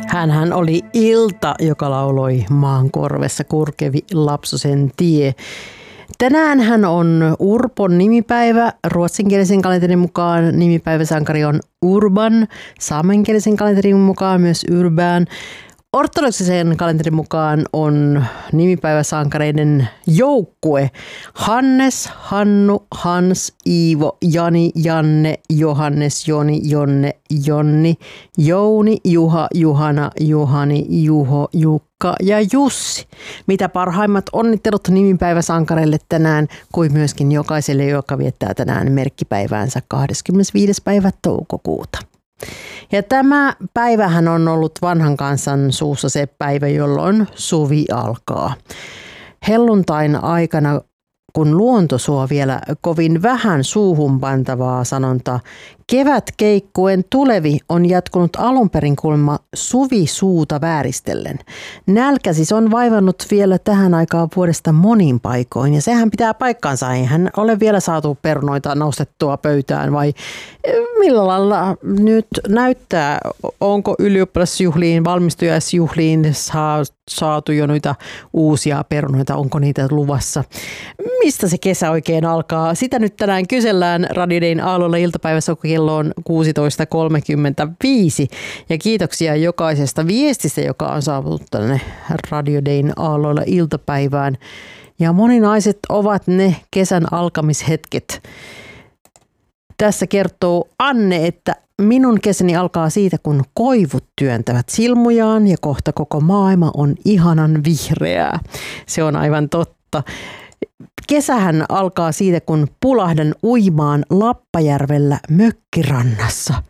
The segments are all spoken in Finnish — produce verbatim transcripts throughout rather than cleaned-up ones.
Hänhän oli Ilta, joka lauloi Maan korvessa kurkevi lapsosen tie. Tänään hän on Urpon nimipäivä. Ruotsinkielisen kalenterin mukaan nimipäiväsankari on Urban. Saamenkielisen kalenterin mukaan myös Urban. Ortodoksisen kalenterin mukaan on nimipäiväsankareiden joukkue Hannes, Hannu, Hans, Iivo, Jani, Janne, Johannes, Joni, Jonne, Jonni, Jouni, Juha, Juhana, Juhani, Juho, Jukka ja Jussi. Mitä parhaimmat onnittelut nimipäiväsankareille tänään, kuin myöskin jokaiselle, joka viettää tänään merkkipäiväänsä kahdeskymmenesviides päivä toukokuuta. Ja tämä päivähän on ollut vanhan kansan suussa se päivä, jolloin suvi alkaa. Helluntain aikana, kun luonto suo vielä kovin vähän suuhun pantavaa sanontaa, kevät keikkuen tulevi on jatkunut alunperin kuulemma suvi suuta vääristellen. Nälkä siis on vaivannut vielä tähän aikaan vuodesta monin paikoin, ja sehän pitää paikkaansa. Eihän ole vielä saatu perunoita nostettua pöytään, vai millä lailla nyt näyttää, onko ylioppilasjuhliin, valmistujaisjuhliin saa, saatu jo noita uusia perunoita, onko niitä luvassa? Mistä se kesä oikein alkaa? Sitä nyt tänään kysellään Radio Dayn aalloilla iltapäivässä, kello on kuusitoista kolmekymmentäviisi. Ja kiitoksia jokaisesta viestistä, joka on saapunut tänne Radio Dayn aalloilla iltapäivään. Ja moninaiset ovat ne kesän alkamishetket. Tässä kertoo Anne, että minun kesäni alkaa siitä, kun koivut työntävät silmujaan ja kohta koko maailma on ihanan vihreää. Se on aivan totta. Kesähän alkaa siitä, kun pulahdan uimaan Lappajärvellä mökkirannassa.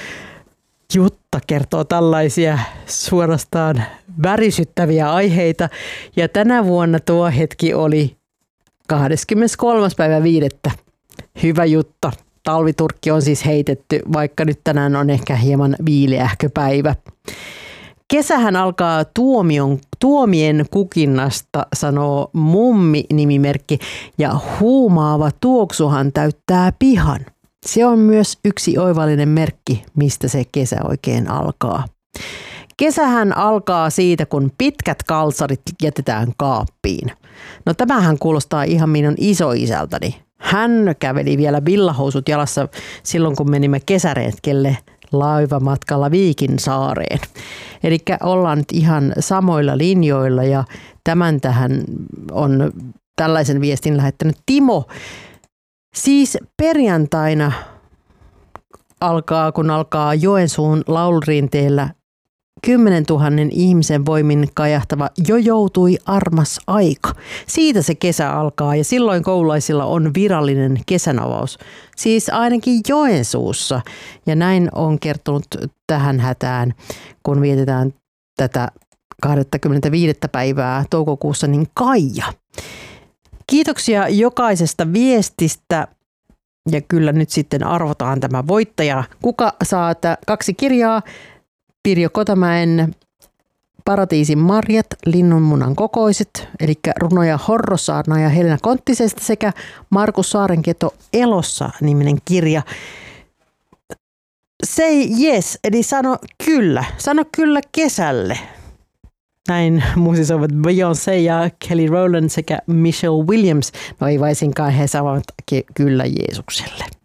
Jutta kertoo tällaisia suorastaan värisyttäviä aiheita. Ja tänä vuonna tuo hetki oli kahdeskymmeneskolmas päivä viidettä. Hyvä Jutta. Talviturkki on siis heitetty, vaikka nyt tänään on ehkä hieman viileähkö päivä. Kesähän alkaa tuomion, tuomien kukinnasta, sanoo mummi-nimimerkki, ja huumaava tuoksuhan täyttää pihan. Se on myös yksi oivallinen merkki, mistä se kesä oikein alkaa. Kesähän alkaa siitä, kun pitkät kalsarit jätetään kaappiin. No tämähän kuulostaa ihan minun isoisältäni. Hän käveli vielä villahousut jalassa silloin, kun menimme kesäretkelle laivamatkalla Viikinsaareen. Eli ollaan nyt ihan samoilla linjoilla, ja tämän tähän on tällaisen viestin lähettänyt Timo. Siis perjantaina alkaa, kun alkaa Joensuun laulurinteellä kymmenentuhannen ihmisen voimin kajahtava Jo joutui armas aika. Siitä se kesä alkaa, ja silloin koululaisilla on virallinen kesänavaus. Siis ainakin Joensuussa. Ja näin on kertonut tähän hätään, kun vietetään tätä kahdeskymmenesviides päivää toukokuussa, niin Kaija. Kiitoksia jokaisesta viestistä. Ja kyllä nyt sitten arvotaan tämä voittaja. Kuka saa kaksi kirjaa? Pirjo Kotamäen Paratiisin marjat, linnunmunan kokoiset, eli runoja Horrosaarna ja Helena Konttisesta, sekä Markus Saarenketo Elossa -niminen kirja. Say yes, eli sano kyllä, sano kyllä kesälle. Näin musisoivat Beyoncé ja Kelly Rowland sekä Michelle Williams. No ei vaisinkaan, he saavat kyllä Jeesukselle.